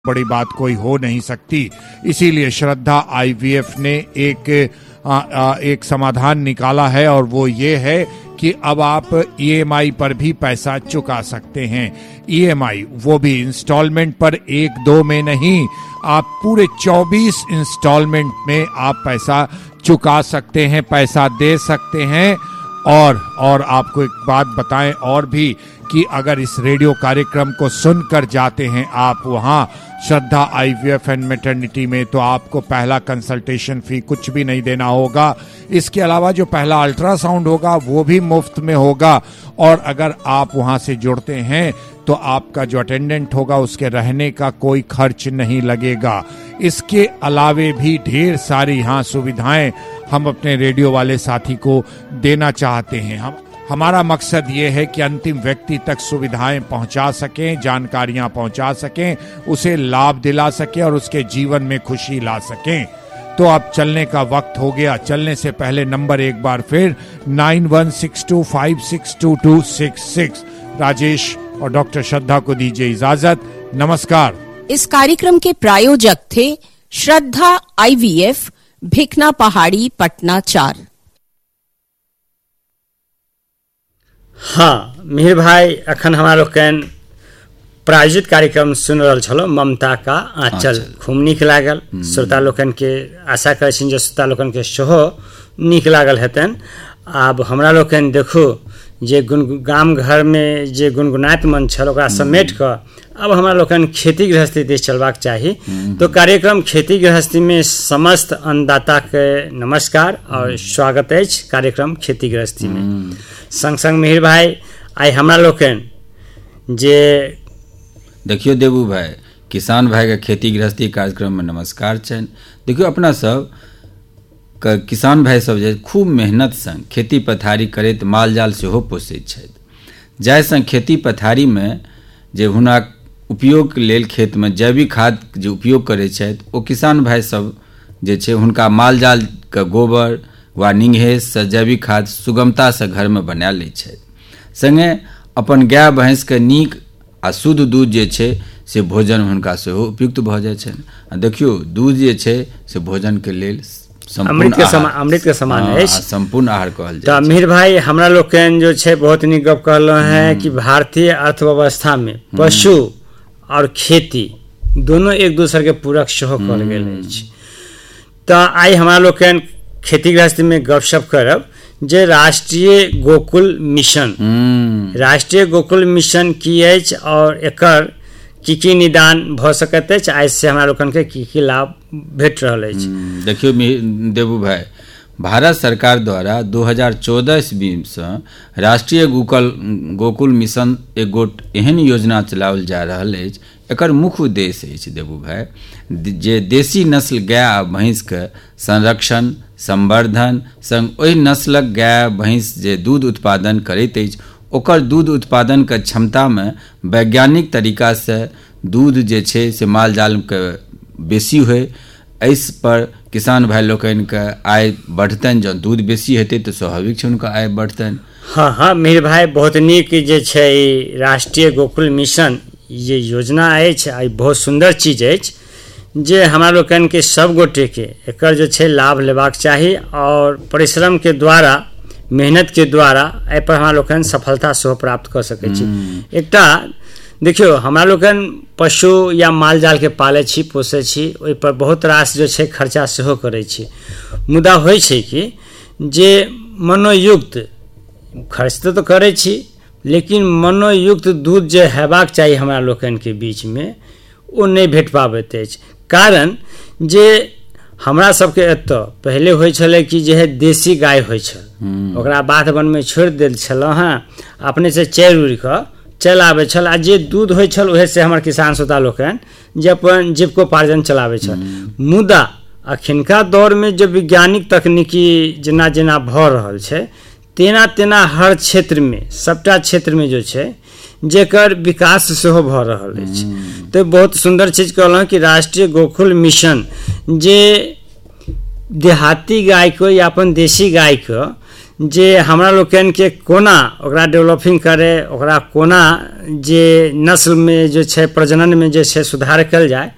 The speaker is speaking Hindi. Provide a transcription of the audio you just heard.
बड़ी बात कोई हो नहीं सकती। इसीलिए श्रद्धा आईवीएफ ने एक समाधान निकाला है और वो ये है कि अब आप ईएमआई पर भी पैसा चुका सकते हैं। ईएमआई वो भी इंस्टॉलमेंट पर 1-2 में नहीं, आप पूरे 24 इंस्टॉलमेंट में आप पैसा चुका सकते हैं, पैसा दे सकते हैं। और आपको एक बात बताएं और भी कि अगर इस रेडियो कार्यक्रम को सुनकर जाते हैं आप वहां श्रद्धा आईवीएफ एंड मैटरनिटी में, तो आपको पहला कंसल्टेशन फी कुछ भी नहीं देना होगा। इसके अलावा जो पहला अल्ट्रासाउंड होगा वो भी मुफ्त में होगा। और अगर आप वहां से जुड़ते हैं तो आपका जो अटेंडेंट होगा उसके रहने का कोई खर्च नहीं लगेगा। इसके अलावे भी ढेर सारी यहाँ सुविधाएं हम अपने रेडियो वाले साथी को देना चाहते हैं। हमारा मकसद ये है कि अंतिम व्यक्ति तक सुविधाएं पहुंचा सकें, जानकारियां पहुंचा सकें, उसे लाभ दिला सकें और उसके जीवन में खुशी ला सकें। तो अब चलने का वक्त हो गया। चलने से पहले नंबर एक बार फिर 9162562266। राजेश और डॉक्टर श्रद्धा को दीजिए इजाजत। नमस्कार। इस कार्यक्रम के प्रायोजक थे श्रद्धा आईवीएफ, भिखना पहाड़ी, पटना 4। हाँ मिहिर भाई, अखन हमारा लोग प्रायोजित कार्यक्रम सुन रहा छलो ममता का आंचल, खूब नीक लागल। श्रोता लोकन के आशा करे छी जे श्रोता लोकन के सेहो नीक लागल हेतन। आब हमरा लोकन देखू जे गाम घर में जे गुनगुनाइत मन छल ओकरा समेट कऽ अब हमरा लोकन खेती गृहस्थी दिस चलबाक चाही। तो कार्यक्रम खेती गृहस्थी में समस्त अन्नदाता के नमस्कार और स्वागत अछि कार्यक्रम खेती गृहस्थी में। संग संग मिहिर भाई, आइ हमरा लोकन जे देखियो देबू भाई, किसान भाई के खेती गृहस्थी कार्यक्रम में नमस्कार छनि। देखियो अपना सब किसान भाई सब जे खूब मेहनत संग खेती पथारी करैत माल जाल सेहो पोसैत छथि, जाहि संग खेती पथारी में जे हुनक उपयोग लेल खेत में जैविक खाद जे उपयोग करैत छथि ओ किसान भाई सब जे छै हुनका माल जाल के गोबर वा निंघेस से जैविक खाद सुगमता से घर में बना लैत छथि। संगे अपन गाय भैंस के नीक आ शुद्ध दूध जे छै से भोजन हुनका सेहो उपयुक्त भऽ जाइ छनि। देखियो दूध जे छै से भोजन के लेल अमृत के समान है, संपूर्ण आहार कहल जाय। तो मिहिर भाई, हमरा लोकन जो छै बहुत नीक गप कहलो है कि भारतीय अर्थव्यवस्था में पशु और खेती दोनों एक दूसरे के पूरक सेहो कहल गेल अछि। तो आइ हमरा लोकन खेती गृहस्थी में गपशप करब जे राष्ट्रीय गोकुल मिशन की अछि और एकर की निदान भ सकैत अछि, आइ से हमरा लोकन के की लाभ भेट रहल अछि। देखियो देबू भाई, भारत सरकार द्वारा 2014 ईस्वी से राष्ट्रीय गोकुल मिशन एक गोट एहन योजना चलाओल जा रहल अछि। एकर मुख्य उद्देश्य अछि देबू भाई जे देसी नस्ल गाय आ भैंस के संरक्षण संवर्धन संग ओहि नस्लक गाय भैंस जे दूध उत्पादन करैत अछि ओकर दूध उत्पादन के क्षमता में वैज्ञानिक तरीका से दूध जे छै से माल जाल के बेसी होय। इस पर किसान भाई लोकन के आय बढ़तन। जब दूध बेसी हेतै तो स्वाभाविक छै उनका आय बढ़तन। हाँ मेरे भाई, बहुत नीक जे छै राष्ट्रीय गोकुल मिशन ये योजना अछि, आई बहुत सुंदर चीज अछि जे हमरा लोकन के सब गोटे के एकर जे छै लाभ लेबाक चाही और परिश्रम के द्वारा, मेहनत के द्वारा एहि पर हमरा लोकन सफलता सेहो प्राप्त कर सकै छी। एकटा देखियो हमरा लोकन पशु या माल जाल के पालै छी, पोसै छी, ओहि पर बहुत रास जो छै खर्चा सेहो करै छी। मुदा होइ छै कि जे मनोयुक्त खर्च तो करै छी, लेकिन मनोयुक्त दूध जे हेबाक चाही हमरा लोकन के बीच में ओ नहीं भेट पाबैत अछि। कारण जे हमरा सबके एतऽ पहले होइ छलै कि जे है देसी गाय होइ छल, ओकरा बाध वन में छोड़ि देल छलौ हँ, अपने से चैर उड़ कऽ चल आबै छल आ जे दूध होइ छल ओहे से हमर किसान श्रोता लोकन जे अपन जीविकोपार्जन चलाबै छल। मुदा अखिनका दौर में जो वैज्ञानिक तकनीकी जेना जेना भऽ रहल छै तेना तेना हर क्षेत्र में, सबटा क्षेत्र में जो छै जेकर विकास सेहो भऽ रहल अछि। तो बहुत सुंदर चीज कहलहुँ कि राष्ट्रीय गोकुल मिशन जे देहाती गाय को या अपन देसी गाय को जे हमरा लोकन के कोना ओकरा डेवलपिंग करे, ओकरा कोना जे नस्ल में जो छै प्रजनन में जे छै सुधार कल जाए,